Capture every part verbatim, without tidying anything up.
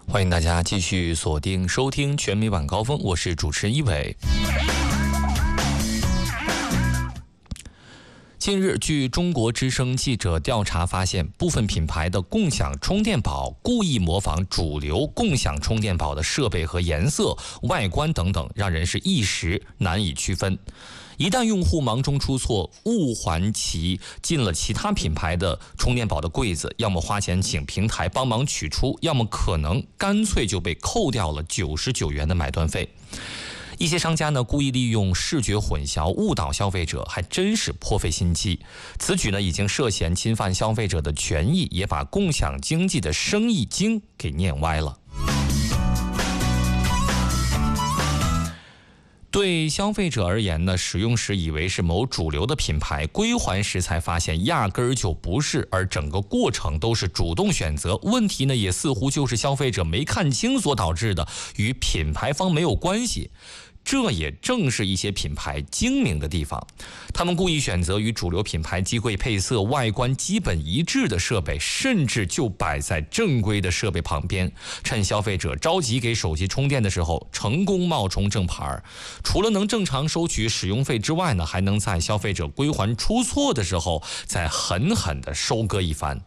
欢迎大家继续锁定收听全美晚高峰，我是主持人一伟。近日，据中国之声记者调查发现，部分品牌的共享充电宝故意模仿主流共享充电宝的设备和颜色、外观等等，让人是一时难以区分。一旦用户忙中出错，误还其进了其他品牌的充电宝的柜子，要么花钱请平台帮忙取出，要么可能干脆就被扣掉了九十九元的买断费。一些商家呢故意利用视觉混淆误导消费者，还真是颇费心机。此举呢已经涉嫌侵犯消费者的权益，也把共享经济的生意经给念歪了。对消费者而言呢，使用时以为是某主流的品牌，归还时才发现压根儿就不是，而整个过程都是主动选择。问题呢也似乎就是消费者没看清所导致的，与品牌方没有关系。这也正是一些品牌精明的地方，他们故意选择与主流品牌机柜配色、外观基本一致的设备，甚至就摆在正规的设备旁边，趁消费者着急给手机充电的时候，成功冒充正牌。除了能正常收取使用费之外呢，还能在消费者归还出错的时候，再狠狠地收割一番。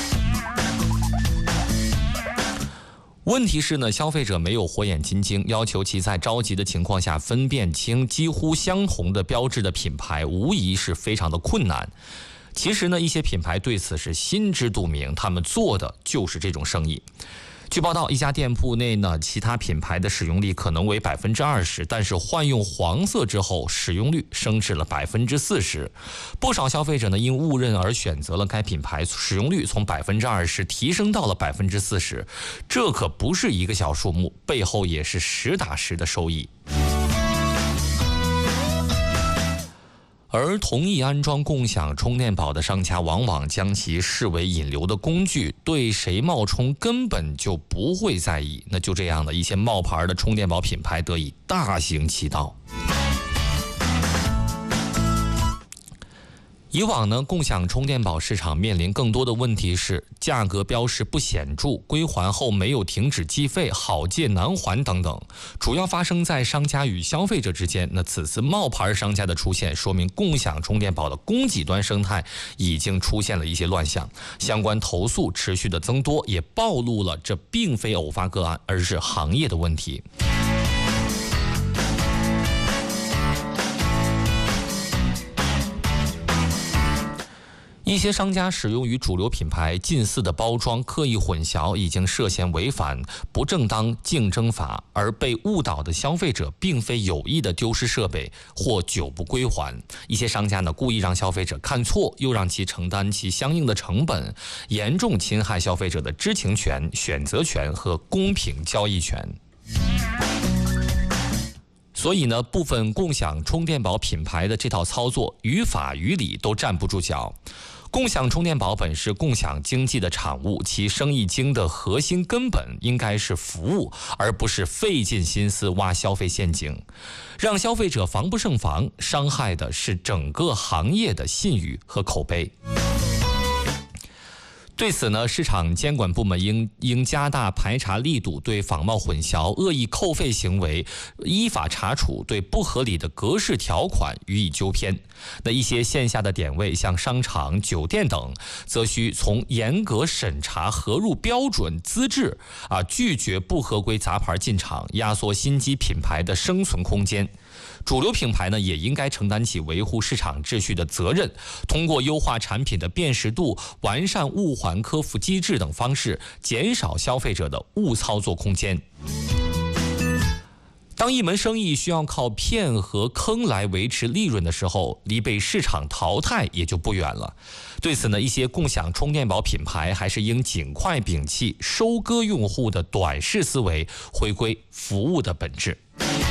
问题是呢，消费者没有火眼金睛，要求其在着急的情况下分辨清几乎相同的标志的品牌，无疑是非常的困难。其实呢，一些品牌对此是心知肚明，他们做的就是这种生意。据报道，一家店铺内呢，其他品牌的使用率可能为百分之二十，但是换用黄色之后，使用率升至了百分之四十。不少消费者呢，因误认而选择了该品牌，使用率从百分之二十提升到了百分之四十。这可不是一个小数目，背后也是实打实的收益。而同意安装共享充电宝的商家，往往将其视为引流的工具，对谁冒充根本就不会在意。那就这样的一些冒牌的充电宝品牌得以大行其道。以往呢，共享充电宝市场面临更多的问题是价格标识不显著、归还后没有停止计费、好借难还等等，主要发生在商家与消费者之间。那此次冒牌商家的出现，说明共享充电宝的供给端生态已经出现了一些乱象，相关投诉持续的增多，也暴露了这并非偶发个案，而是行业的问题。一些商家使用与主流品牌近似的包装，刻意混淆，已经涉嫌违反不正当竞争法，而被误导的消费者并非有意的丢失设备或久不归还。一些商家呢，故意让消费者看错，又让其承担其相应的成本，严重侵害消费者的知情权、选择权和公平交易权。所以呢，部分共享充电宝品牌的这套操作，于法于理都站不住脚。共享充电宝本是共享经济的产物，其生意经的核心根本应该是服务，而不是费尽心思挖消费陷阱，让消费者防不胜防，伤害的是整个行业的信誉和口碑。对此呢，市场监管部门应应加大排查力度，对仿冒混淆、恶意扣费行为依法查处，对不合理的格式条款予以纠偏。那一些线下的点位，像商场、酒店等，则需从严格审查合入标准、资质啊，拒绝不合规杂牌进场，压缩新机品牌的生存空间。主流品牌呢，也应该承担起维护市场秩序的责任，通过优化产品的辨识度、完善误还科付机制等方式，减少消费者的误操作空间。当一门生意需要靠骗和坑来维持利润的时候，离被市场淘汰也就不远了。对此呢，一些共享充电宝品牌还是应尽快摒弃收割用户的短视思维，回归服务的本质。